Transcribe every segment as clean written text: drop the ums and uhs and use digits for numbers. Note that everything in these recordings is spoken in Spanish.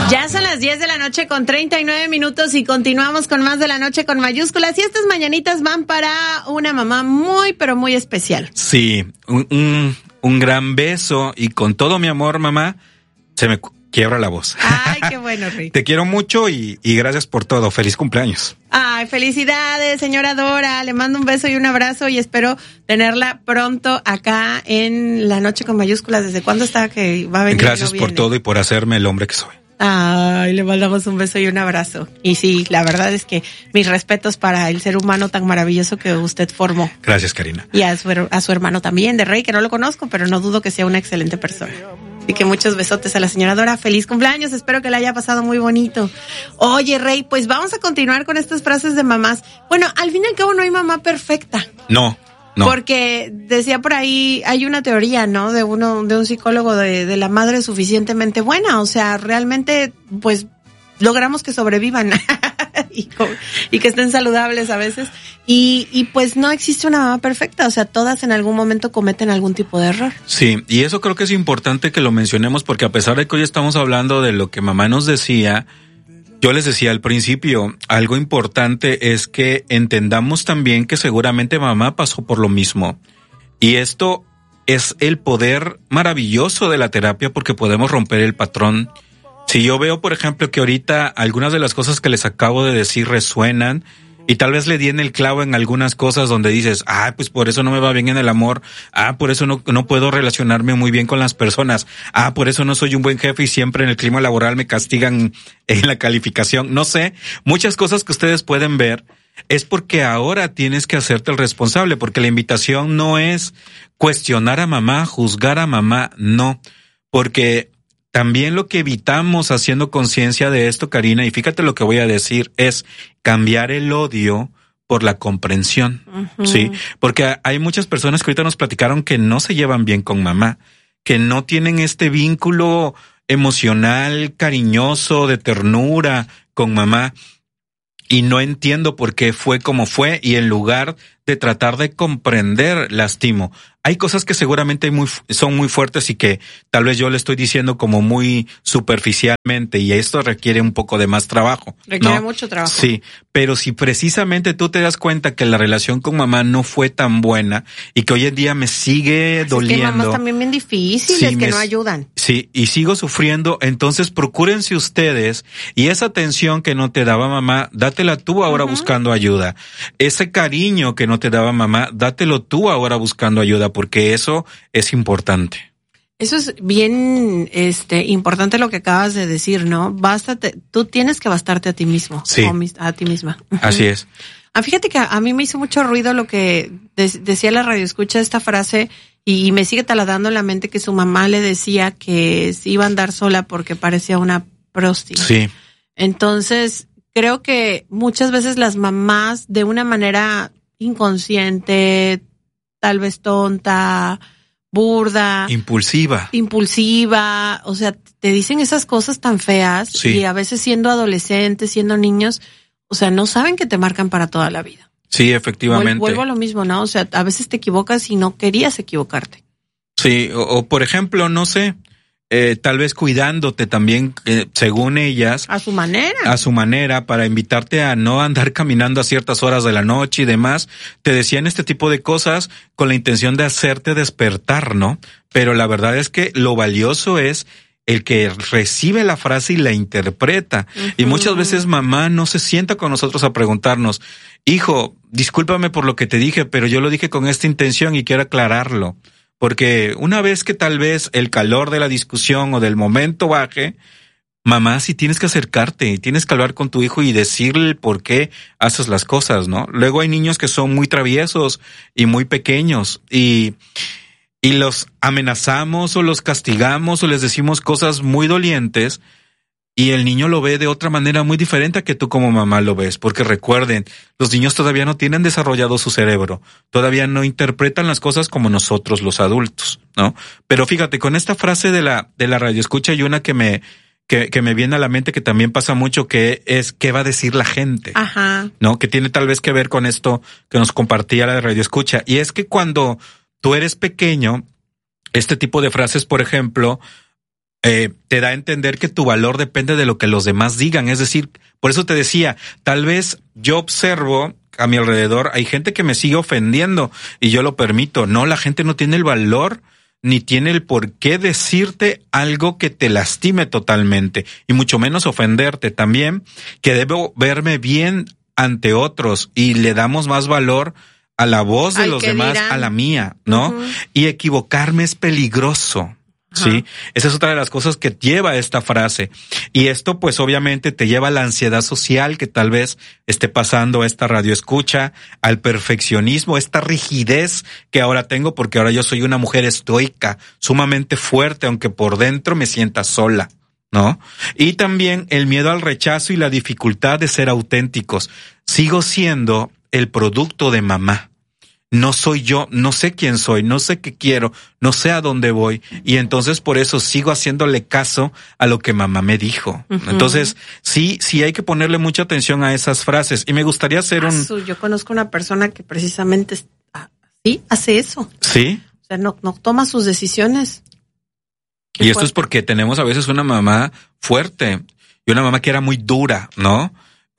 Ya son las 10 de la noche con 39 minutos y continuamos con más de la noche con mayúsculas. Y estas mañanitas van para una mamá muy, pero muy especial. Sí, un gran beso y con todo mi amor, mamá, se me quiebra la voz. Ay, qué bueno, Rick. Te quiero mucho y gracias por todo. Feliz cumpleaños. Ay, felicidades, señora Dora. Le mando un beso y un abrazo y espero tenerla pronto acá en la noche con mayúsculas. ¿Desde cuándo está que va a venir? Gracias por todo y por hacerme el hombre que soy. Ay, le mandamos un beso y un abrazo. Y sí, la verdad es que mis respetos para el ser humano tan maravilloso que usted formó. Gracias, Karina. Y a su hermano también, de Rey, que no lo conozco, pero no dudo que sea una excelente persona. Así que muchos besotes a la señora Dora. Feliz cumpleaños, espero que la haya pasado muy bonito. Oye, Rey, pues vamos a continuar con estas frases de mamás. Bueno, al fin y al cabo no hay mamá perfecta. No. Porque decía por ahí, hay una teoría, ¿no? De un psicólogo de la madre suficientemente buena. O sea, realmente, pues, logramos que sobrevivan y que estén saludables a veces. Y pues no existe una mamá perfecta. O sea, todas en algún momento cometen algún tipo de error. Sí, y eso creo que es importante que lo mencionemos porque a pesar de que hoy estamos hablando de lo que mamá nos decía, yo les decía al principio, algo importante es que entendamos también que seguramente mamá pasó por lo mismo. Y esto es el poder maravilloso de la terapia porque podemos romper el patrón. Si yo veo, por ejemplo, que ahorita algunas de las cosas que les acabo de decir resuenan y tal vez le di en el clavo en algunas cosas donde dices, pues por eso no me va bien en el amor, por eso no puedo relacionarme muy bien con las personas, por eso no soy un buen jefe y siempre en el clima laboral me castigan en la calificación. No sé, muchas cosas que ustedes pueden ver es porque ahora tienes que hacerte el responsable, porque la invitación no es cuestionar a mamá, juzgar a mamá, no, porque también lo que evitamos haciendo conciencia de esto, Karina, y fíjate lo que voy a decir, es cambiar el odio por la comprensión, ¿sí? Porque hay muchas personas que ahorita nos platicaron que no se llevan bien con mamá, que no tienen este vínculo emocional, cariñoso, de ternura con mamá, y no entiendo por qué fue como fue, y en lugar de tratar de comprender, lastimo. Hay cosas que seguramente son muy fuertes y que tal vez yo le estoy diciendo como muy superficialmente y esto requiere un poco de más trabajo. Requiere mucho trabajo. Sí, pero si precisamente tú te das cuenta que la relación con mamá no fue tan buena y que hoy en día me sigue doliendo. Es que mamás también bien difíciles, que no ayudan. Sí, y sigo sufriendo, entonces procúrense ustedes y esa atención que no te daba mamá, dátela tú ahora buscando ayuda. Ese cariño que no te daba mamá, dátelo tú ahora buscando ayuda, porque eso es importante. Eso es bien importante lo que acabas de decir, ¿no? Tú tienes que bastarte a ti mismo. Sí. O a ti misma. Así es. Fíjate que a mí me hizo mucho ruido lo que decía la radioescucha, esta frase, y me sigue taladando en la mente que su mamá le decía que se iba a andar sola porque parecía una prosti. Sí. Entonces, creo que muchas veces las mamás, de una manera inconsciente, tal vez tonta, burda, impulsiva, o sea, te dicen esas cosas tan feas. Sí. Y a veces siendo adolescentes, siendo niños, o sea, no saben que te marcan para toda la vida. Sí, efectivamente. Vuelvo a lo mismo, ¿no? O sea, a veces te equivocas y no querías equivocarte. Sí, o por ejemplo, no sé, tal vez cuidándote también, según ellas. A su manera. A su manera, para invitarte a no andar caminando a ciertas horas de la noche y demás. Te decían este tipo de cosas con la intención de hacerte despertar, ¿no? Pero la verdad es que lo valioso es el que recibe la frase y la interpreta. Y muchas veces mamá no se sienta con nosotros a preguntarnos, hijo, discúlpame por lo que te dije, pero yo lo dije con esta intención y quiero aclararlo. Porque una vez que tal vez el calor de la discusión o del momento baje, mamá, sí tienes que acercarte y tienes que hablar con tu hijo y decirle el por qué haces las cosas, ¿no? Luego hay niños que son muy traviesos y muy pequeños y los amenazamos o los castigamos o les decimos cosas muy dolientes y el niño lo ve de otra manera muy diferente a que tú como mamá lo ves, porque recuerden, los niños todavía no tienen desarrollado su cerebro, todavía no interpretan las cosas como nosotros los adultos, ¿no? Pero fíjate, con esta frase de la radioescucha hay una que me viene a la mente que también pasa mucho, que es ¿qué va a decir la gente? Ajá. ¿No? Que tiene tal vez que ver con esto que nos compartía la radioescucha, y es que cuando tú eres pequeño, este tipo de frases, por ejemplo, te da a entender que tu valor depende de lo que los demás digan. Es decir, por eso te decía, tal vez yo observo a mi alrededor, hay gente que me sigue ofendiendo y yo lo permito. No, la gente no tiene el valor ni tiene el por qué decirte algo que te lastime totalmente y mucho menos ofenderte. También que debo verme bien ante otros y le damos más valor a la voz de los demás, dirán, a la mía, ¿no? Uh-huh. Y equivocarme es peligroso. Sí, esa es otra de las cosas que lleva esta frase. Y esto pues obviamente te lleva a la ansiedad social que tal vez esté pasando esta radioescucha, al perfeccionismo, esta rigidez que ahora tengo porque ahora yo soy una mujer estoica, sumamente fuerte, aunque por dentro me sienta sola, ¿no? Y también el miedo al rechazo y la dificultad de ser auténticos. Sigo siendo el producto de mamá. No soy yo, no sé quién soy, no sé qué quiero, no sé a dónde voy. Y entonces por eso sigo haciéndole caso a lo que mamá me dijo. Uh-huh. Entonces, sí hay que ponerle mucha atención a esas frases. Y me gustaría hacer Yo conozco una persona que precisamente sí hace eso. ¿Sí? O sea, no toma sus decisiones. Y esto es porque tenemos a veces una mamá fuerte y una mamá que era muy dura, ¿no?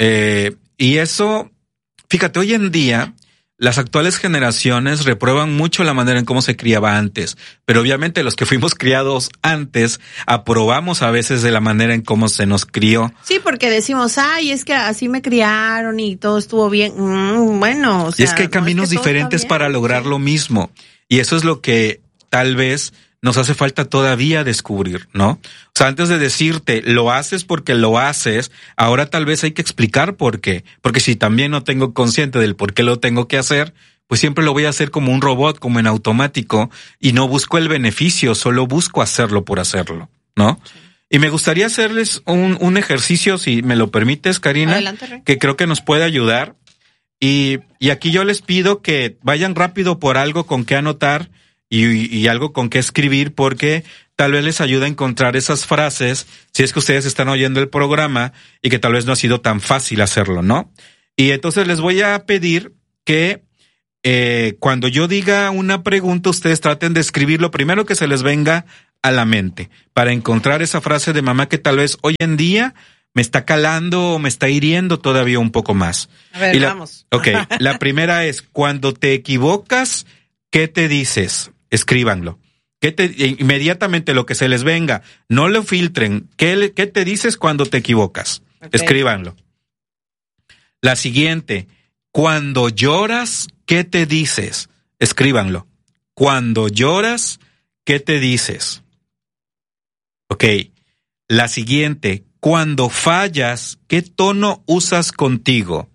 Y eso, fíjate, hoy en día las actuales generaciones reprueban mucho la manera en cómo se criaba antes, pero obviamente los que fuimos criados antes aprobamos a veces de la manera en cómo se nos crió. Sí, porque decimos, es que así me criaron y todo estuvo bien. Bueno, o sea, y es que hay caminos diferentes para lograr lo mismo, y eso es lo que tal vez nos hace falta todavía descubrir, ¿no? O sea, antes de decirte, lo haces porque lo haces, ahora tal vez hay que explicar por qué. Porque si también no tengo consciente del por qué lo tengo que hacer, pues siempre lo voy a hacer como un robot, como en automático, y no busco el beneficio, solo busco hacerlo por hacerlo, ¿no? Sí. Y me gustaría hacerles un ejercicio, si me lo permites, Karina. Adelante, que creo que nos puede ayudar. Y aquí yo les pido que vayan rápido por algo con qué anotar, y algo con qué escribir, porque tal vez les ayuda a encontrar esas frases si es que ustedes están oyendo el programa y que tal vez no ha sido tan fácil hacerlo, ¿no? Y entonces les voy a pedir que cuando yo diga una pregunta, ustedes traten de escribir lo primero que se les venga a la mente para encontrar esa frase de mamá que tal vez hoy en día me está calando o me está hiriendo todavía un poco más. A ver, vamos. Ok, la primera es, cuando te equivocas, ¿qué te dices? Escríbanlo. Inmediatamente lo que se les venga, no lo filtren. ¿Qué te dices cuando te equivocas? Okay. Escríbanlo. La siguiente, cuando lloras, ¿qué te dices? Escríbanlo. Cuando lloras, ¿qué te dices? Ok. La siguiente, cuando fallas, ¿qué tono usas contigo?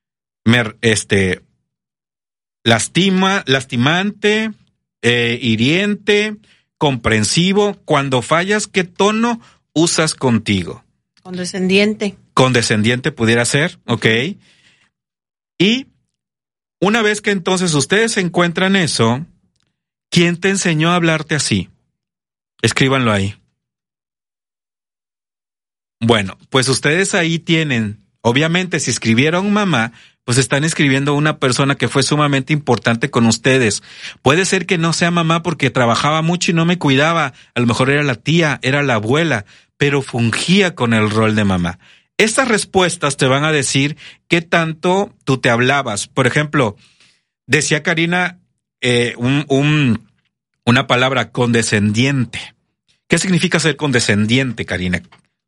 Lastimante, hiriente, comprensivo. Cuando fallas, ¿qué tono usas contigo? Condescendiente. Condescendiente pudiera ser, ok. Y una vez que entonces ustedes encuentran eso, ¿quién te enseñó a hablarte así? Escríbanlo ahí. Bueno, pues ustedes ahí tienen, obviamente si escribieron mamá, pues están escribiendo una persona que fue sumamente importante con ustedes. Puede ser que no sea mamá porque trabajaba mucho y no me cuidaba. A lo mejor era la tía, era la abuela, pero fungía con el rol de mamá. Estas respuestas te van a decir qué tanto tú te hablabas. Por ejemplo, decía Karina una palabra, condescendiente. ¿Qué significa ser condescendiente, Karina?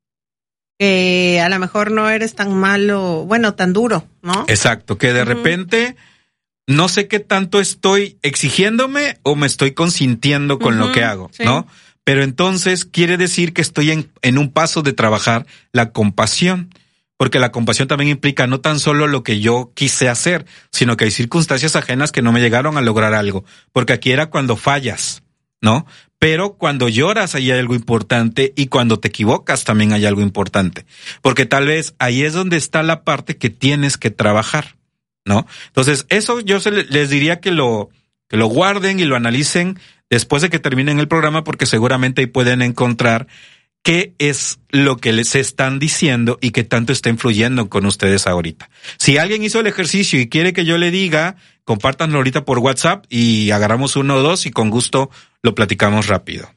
A lo mejor no eres tan malo, tan duro, ¿no? Exacto, que de repente no sé qué tanto estoy exigiéndome o me estoy consintiendo con lo que hago, sí, ¿no? Pero entonces quiere decir que estoy en un paso de trabajar la compasión, porque la compasión también implica no tan solo lo que yo quise hacer, sino que hay circunstancias ajenas que no me llegaron a lograr algo, porque aquí era cuando fallas, ¿no? Pero cuando lloras ahí hay algo importante y cuando te equivocas también hay algo importante. Porque tal vez ahí es donde está la parte que tienes que trabajar, ¿no? Entonces, eso yo les diría que lo guarden y lo analicen después de que terminen el programa, porque seguramente ahí pueden encontrar qué es lo que les están diciendo y qué tanto está influyendo con ustedes ahorita. Si alguien hizo el ejercicio y quiere que yo le diga, compártanlo ahorita por WhatsApp y agarramos 1 o 2 y con gusto lo platicamos rápido.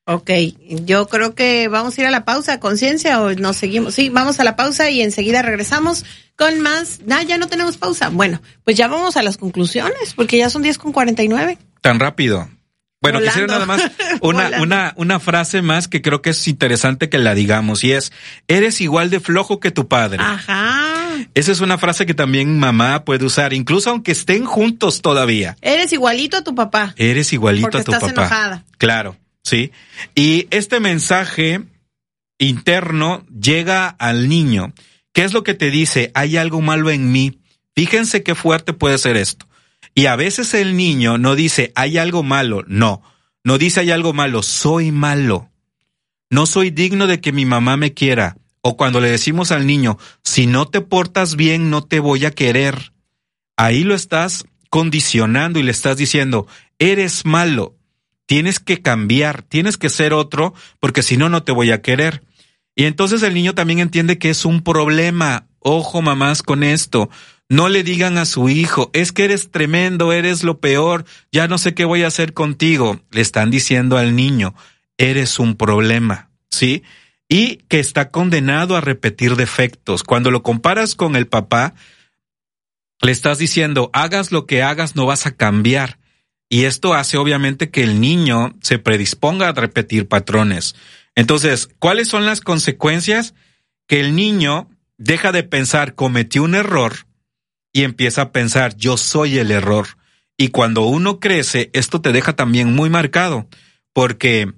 Ok, yo creo que vamos a ir a la pausa, conciencia, o nos seguimos. Sí, vamos a la pausa y enseguida regresamos con más. Ya no tenemos pausa. Bueno, pues ya vamos a las conclusiones, porque ya son 10:49. Tan rápido. Bueno, quisiera nada más una frase más que creo que es interesante que la digamos, y es: eres igual de flojo que tu padre. Ajá. Esa es una frase que también mamá puede usar, incluso aunque estén juntos todavía. Eres igualito a tu papá. Eres igualito a tu papá. Porque estás enojada. Claro, sí. Y este mensaje interno llega al niño. ¿Qué es lo que te dice? Hay algo malo en mí. Fíjense qué fuerte puede ser esto. Y a veces el niño no dice, hay algo malo. No dice hay algo malo, soy malo. No soy digno de que mi mamá me quiera. O cuando le decimos al niño, si no te portas bien, no te voy a querer. Ahí lo estás condicionando y le estás diciendo, eres malo. Tienes que cambiar, tienes que ser otro, porque si no, no te voy a querer. Y entonces el niño también entiende que es un problema. Ojo, mamás, con esto. No le digan a su hijo, es que eres tremendo, eres lo peor, ya no sé qué voy a hacer contigo. Le están diciendo al niño, eres un problema, ¿sí? Y que está condenado a repetir defectos. Cuando lo comparas con el papá, le estás diciendo, hagas lo que hagas, no vas a cambiar. Y esto hace obviamente que el niño se predisponga a repetir patrones. Entonces, ¿cuáles son las consecuencias? Que el niño deja de pensar, cometí un error, y empieza a pensar, yo soy el error. Y cuando uno crece, esto te deja también muy marcado, porque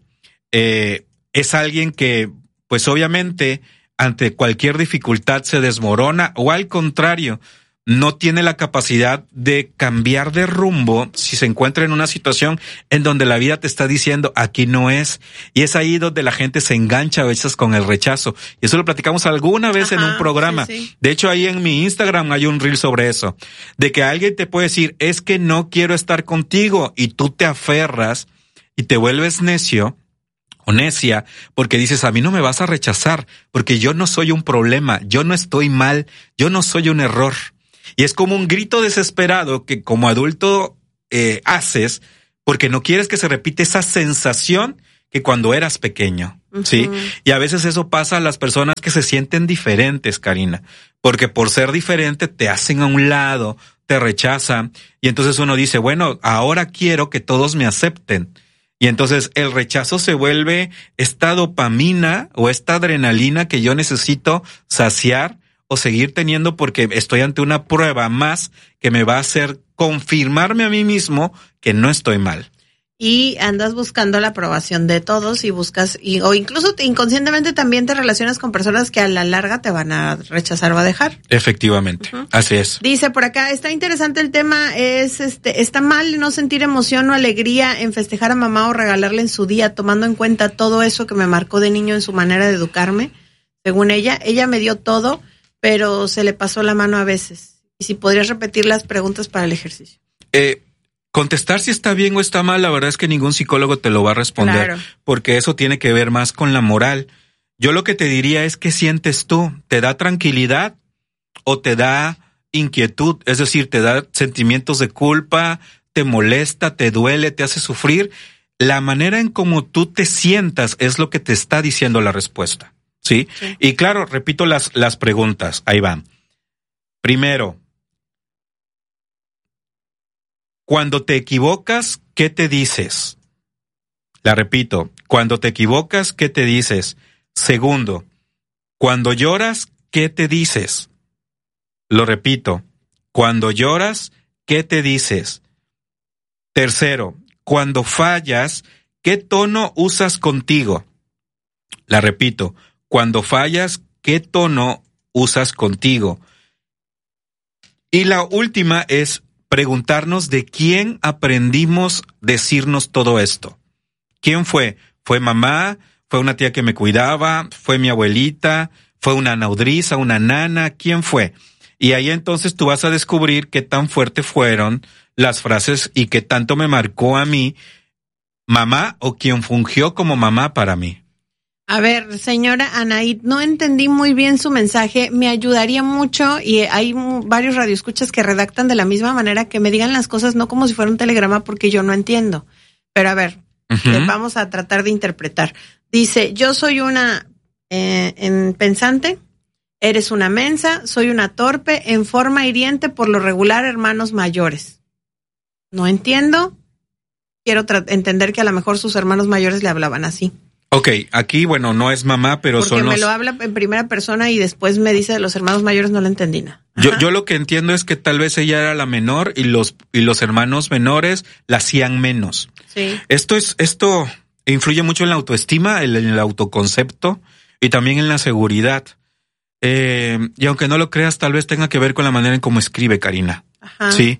es alguien que, pues obviamente, ante cualquier dificultad se desmorona, o al contrario, no tiene la capacidad de cambiar de rumbo si se encuentra en una situación en donde la vida te está diciendo aquí no es, y es ahí donde la gente se engancha a veces con el rechazo, y eso lo platicamos alguna vez en un programa. Sí. De hecho, ahí en mi Instagram hay un reel sobre eso, de que alguien te puede decir, es que no quiero estar contigo, y tú te aferras y te vuelves necio o necia, porque dices, a mí no me vas a rechazar, porque yo no soy un problema, yo no estoy mal, yo no soy un error. Y es como un grito desesperado que como adulto haces porque no quieres que se repita esa sensación que cuando eras pequeño, ¿sí? Y a veces eso pasa a las personas que se sienten diferentes, Karina, porque por ser diferente te hacen a un lado, te rechazan, y entonces uno dice, bueno, ahora quiero que todos me acepten. Y entonces el rechazo se vuelve esta dopamina o esta adrenalina que yo necesito saciar o seguir teniendo porque estoy ante una prueba más que me va a hacer confirmarme a mí mismo que no estoy mal. Y andas buscando la aprobación de todos y buscas, o incluso inconscientemente también te relacionas con personas que a la larga te van a rechazar o a dejar. Efectivamente, así es. Dice por acá, está interesante el tema, está mal no sentir emoción o alegría en festejar a mamá o regalarle en su día, tomando en cuenta todo eso que me marcó de niño en su manera de educarme. Según ella me dio todo, pero se le pasó la mano a veces. Y si podrías repetir las preguntas para el ejercicio. Contestar si está bien o está mal, la verdad es que ningún psicólogo te lo va a responder, claro, porque eso tiene que ver más con la moral. Yo lo que te diría es, ¿qué sientes tú? ¿Te da tranquilidad o te da inquietud? Es decir, ¿te da sentimientos de culpa? ¿Te molesta? ¿Te duele? ¿Te hace sufrir? La manera en cómo tú te sientas es lo que te está diciendo la respuesta. ¿Sí? Sí. Y claro, repito las preguntas. Ahí van. Primero, cuando te equivocas, ¿qué te dices? La repito. Cuando te equivocas, ¿qué te dices? Segundo, cuando lloras, ¿qué te dices? Lo repito. Cuando lloras, ¿qué te dices? Tercero, cuando fallas, ¿qué tono usas contigo? La repito. Cuando fallas, ¿qué tono usas contigo? Y la última es preguntarnos de quién aprendimos decirnos todo esto. ¿Quién fue? ¿Fue mamá? ¿Fue una tía que me cuidaba? ¿Fue mi abuelita? ¿Fue una nodriza, una nana? ¿Quién fue? Y ahí entonces tú vas a descubrir qué tan fuertes fueron las frases y qué tanto me marcó a mí mamá o quien fungió como mamá para mí. A ver, señora Anaid, no entendí muy bien su mensaje. Me ayudaría mucho, y hay varios radioescuchas que redactan de la misma manera, que me digan las cosas no como si fuera un telegrama porque yo no entiendo. Pero a ver, Vamos a tratar de interpretar. Dice, yo soy una pensante, eres una mensa, soy una torpe, en forma hiriente, por lo regular hermanos mayores. No entiendo. Quiero entender que a lo mejor sus hermanos mayores le hablaban así. Ok, aquí, bueno, no es mamá, pero porque me lo habla en primera persona y después me dice de los hermanos mayores, no lo entendí nada. Yo lo que entiendo es que tal vez ella era la menor y los hermanos menores la hacían menos. Sí. Esto influye mucho en la autoestima, en el autoconcepto y también en la seguridad. Y aunque no lo creas, tal vez tenga que ver con la manera en cómo escribe Karina. Ajá. Sí,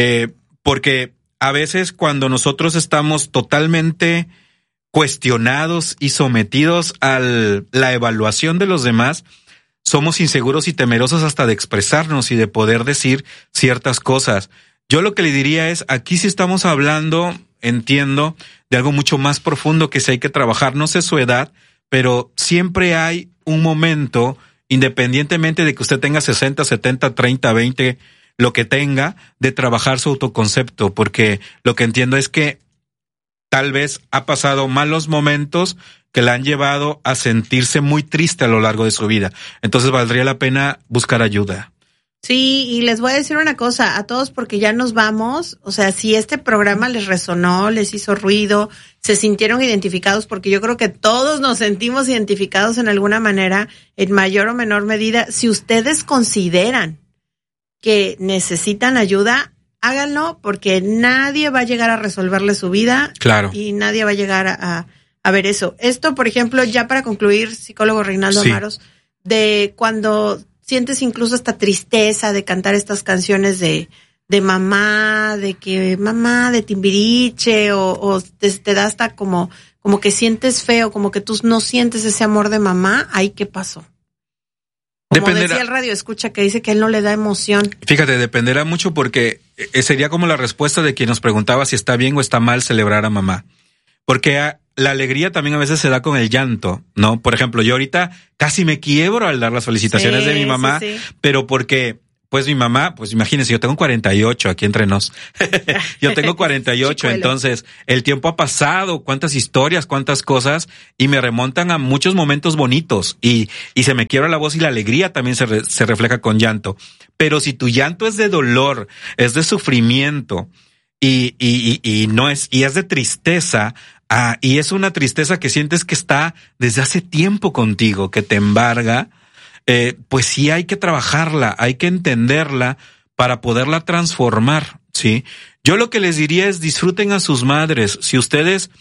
porque a veces cuando nosotros estamos totalmente cuestionados y sometidos a la evaluación de los demás, somos inseguros y temerosos hasta de expresarnos y de poder decir ciertas cosas. Yo lo que le diría es, aquí sí estamos hablando, entiendo, de algo mucho más profundo que sí hay que trabajar. No sé su edad, pero siempre hay un momento, independientemente de que usted tenga 60, 70, 30, 20, lo que tenga, de trabajar su autoconcepto, porque lo que entiendo es que tal vez ha pasado malos momentos que la han llevado a sentirse muy triste a lo largo de su vida. Entonces valdría la pena buscar ayuda. Sí, y les voy a decir una cosa a todos porque ya nos vamos. O sea, si este programa les resonó, les hizo ruido, se sintieron identificados, porque yo creo que todos nos sentimos identificados en alguna manera, en mayor o menor medida. Si ustedes consideran que necesitan ayuda, háganlo, porque nadie va a llegar a resolverle su vida. Claro. Y nadie va a llegar a ver eso. Esto, por ejemplo, ya para concluir, psicólogo Reinaldo Amaros, de cuando sientes incluso esta tristeza de cantar estas canciones de mamá, de que mamá de Timbiriche, o te da hasta como que sientes feo, como que tú no sientes ese amor de mamá. ¿Ahí qué pasó? Como decía el radio escucha, que dice que él no le da emoción. Fíjate, dependerá mucho, porque sería como la respuesta de quien nos preguntaba si está bien o está mal celebrar a mamá. Porque la alegría también a veces se da con el llanto, ¿no? Por ejemplo, yo ahorita casi me quiebro al dar las felicitaciones de mi mamá, pero porque, pues mi mamá, pues imagínense, yo tengo 48 aquí entre nos. Yo tengo 48, entonces el tiempo ha pasado, cuántas historias, cuántas cosas, y me remontan a muchos momentos bonitos, y se me quiebra la voz, y la alegría también se refleja con llanto. Pero si tu llanto es de dolor, es de sufrimiento, y no es, y es de tristeza, y es una tristeza que sientes que está desde hace tiempo contigo, que te embarga, pues sí hay que trabajarla, hay que entenderla para poderla transformar, ¿sí? Yo lo que les diría es disfruten a sus madres. Si ustedes,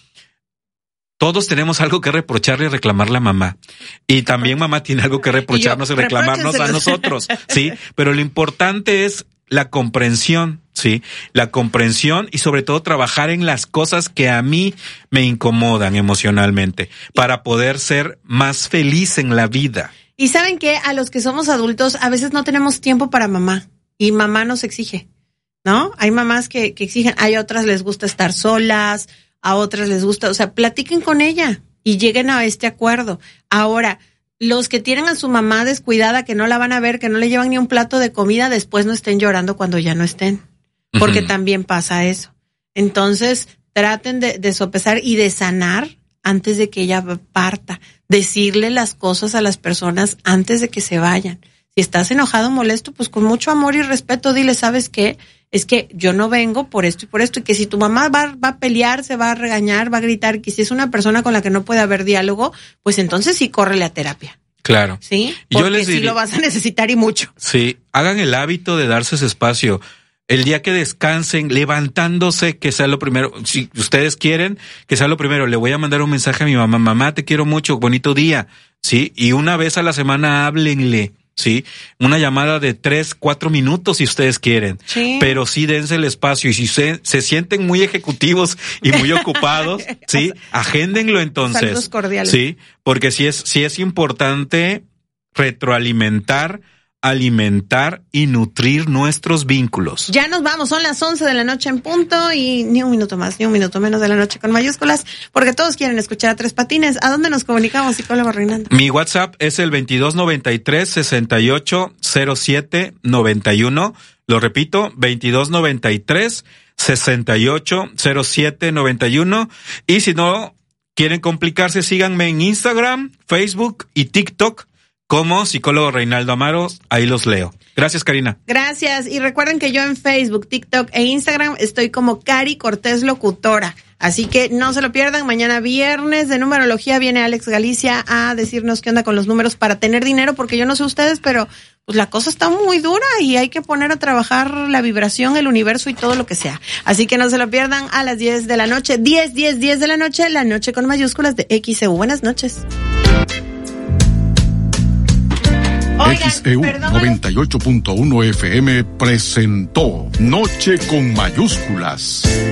todos tenemos algo que reprocharle y reclamarle a mamá. Y también mamá tiene algo que reprocharnos y reclamarnos a nosotros, ¿sí? Pero lo importante es la comprensión, ¿sí? La comprensión, y sobre todo trabajar en las cosas que a mí me incomodan emocionalmente para poder ser más feliz en la vida. Y ¿saben qué? A los que somos adultos a veces no tenemos tiempo para mamá, y mamá nos exige, ¿no? Hay mamás que exigen, hay otras les gusta estar solas, a otras les gusta, o sea, platiquen con ella y lleguen a este acuerdo. Ahora, los que tienen a su mamá descuidada, que no la van a ver, que no le llevan ni un plato de comida, después no estén llorando cuando ya no estén, porque también pasa eso. Entonces, traten de sopesar y de sanar antes de que ella parta, decirle las cosas a las personas antes de que se vayan. Si estás enojado, molesto, pues con mucho amor y respeto, dile, ¿sabes qué? Es que yo no vengo por esto y por esto, y que si tu mamá va a pelear, se va a regañar, va a gritar, que si es una persona con la que no puede haber diálogo, pues entonces sí, córrele a terapia. Claro. ¿Sí? Porque sí lo vas a necesitar, y mucho. Sí, hagan el hábito de darse ese espacio. El día que descansen, levantándose, que sea lo primero. Si ustedes quieren, que sea lo primero. Le voy a mandar un mensaje a mi mamá. Mamá, te quiero mucho, bonito día. ¿Sí? Y una vez a la semana háblenle. ¿Sí? Una llamada de 3-4 minutos si ustedes quieren. Sí. Pero sí dense el espacio, y si se sienten muy ejecutivos y muy ocupados, ¿sí? Agéndenlo entonces. Saludos cordiales. Sí, porque sí es importante retroalimentar, alimentar y nutrir nuestros vínculos. Ya nos vamos, son las 11 de la noche en punto, y ni un minuto más, ni un minuto menos de la noche con mayúsculas, porque todos quieren escuchar a Tres Patines. ¿A dónde nos comunicamos, psicólogo Reinaldo? Mi WhatsApp es el 2293-680791. Lo repito, 2293 680791. Y si no quieren complicarse, síganme en Instagram, Facebook y TikTok como psicólogo Reinaldo Amaro. Ahí los leo. Gracias, Karina. Gracias. Y recuerden que yo en Facebook, TikTok e Instagram estoy como Cari Cortés Locutora. Así que no se lo pierdan. Mañana viernes de numerología viene Alex Galicia a decirnos qué onda con los números para tener dinero, porque yo no sé ustedes, pero pues la cosa está muy dura y hay que poner a trabajar la vibración, el universo y todo lo que sea. Así que no se lo pierdan a las 10 de la noche, 10 de la noche, la noche con mayúsculas de XEU. Buenas noches. Oigan, XEU 98.1 FM presentó Noche con mayúsculas.